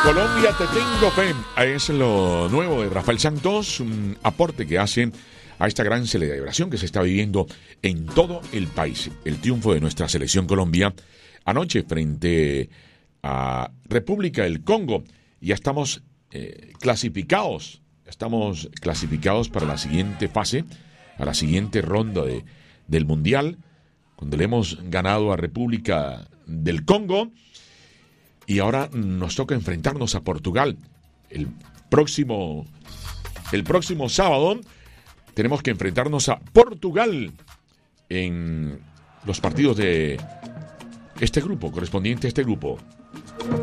Colombia, te tengo fe. Es lo nuevo de Rafael Santos, un aporte que hace a esta gran celebración que se está viviendo en todo el país. El triunfo de nuestra selección Colombia anoche frente a República del Congo. Ya estamos clasificados. Estamos clasificados para la siguiente fase, a la siguiente ronda del Mundial, donde le hemos ganado a República del Congo. Y ahora nos toca enfrentarnos a Portugal. El próximo sábado tenemos que enfrentarnos a Portugal en los partidos de este grupo, correspondiente a este grupo.